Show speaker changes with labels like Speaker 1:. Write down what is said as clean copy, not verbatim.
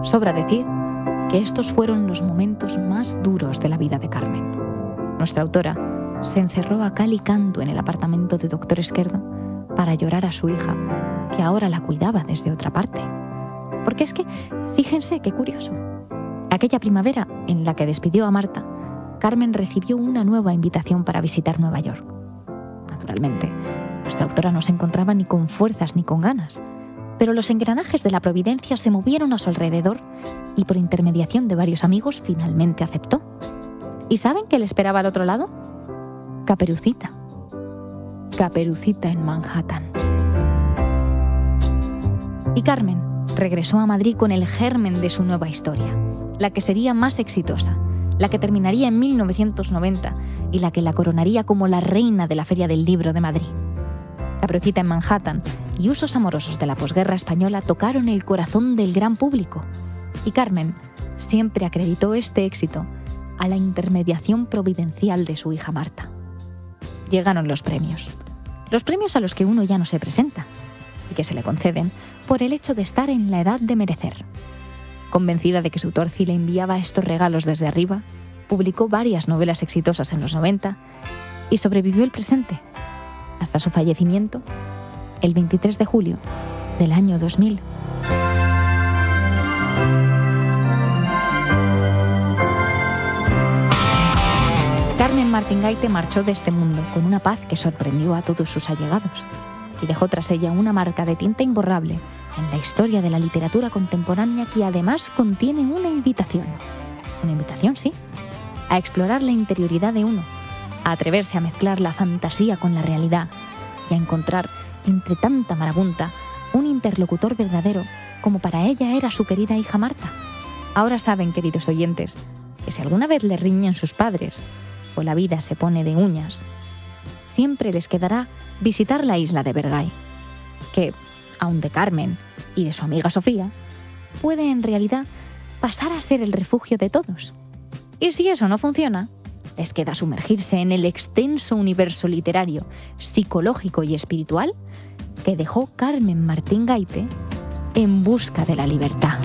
Speaker 1: Sobra decir que estos fueron los momentos más duros de la vida de Carmen. Nuestra autora se encerró a cal y canto en el apartamento de Doctor Esquerdo para llorar a su hija, que ahora la cuidaba desde otra parte. Porque es que, fíjense qué curioso. Aquella primavera en la que despidió a Marta, Carmen recibió una nueva invitación para visitar Nueva York. Naturalmente, nuestra autora no se encontraba ni con fuerzas ni con ganas, pero los engranajes de la providencia se movieron a su alrededor y por intermediación de varios amigos finalmente aceptó. ¿Y saben qué le esperaba al otro lado? Caperucita. Caperucita en Manhattan. Y Carmen regresó a Madrid con el germen de su nueva historia, la que sería más exitosa, la que terminaría en 1990 y la que la coronaría como la reina de la Feria del Libro de Madrid. Caperucita en Manhattan y Usos amorosos de la posguerra española tocaron el corazón del gran público. Y Carmen siempre acreditó este éxito a la intermediación providencial de su hija Marta. Llegaron los premios a los que uno ya no se presenta y que se le conceden por el hecho de estar en la edad de merecer. Convencida de que su Torci le enviaba estos regalos desde arriba, publicó varias novelas exitosas en los 90 y sobrevivió el presente hasta su fallecimiento el 23 de julio del año 2000. Carmen Martín-Gaite marchó de este mundo con una paz que sorprendió a todos sus allegados y dejó tras ella una marca de tinta imborrable en la historia de la literatura contemporánea que además contiene una invitación, sí, a explorar la interioridad de uno, a atreverse a mezclar la fantasía con la realidad y a encontrar entre tanta marabunta un interlocutor verdadero como para ella era su querida hija Marta. Ahora saben, queridos oyentes, que si alguna vez le riñen sus padres o la vida se pone de uñas, siempre les quedará visitar la isla de Bergay, que, aun de Carmen y de su amiga Sofía, puede en realidad pasar a ser el refugio de todos. Y si eso no funciona, les queda sumergirse en el extenso universo literario, psicológico y espiritual que dejó Carmen Martín-Gaite en busca de la libertad.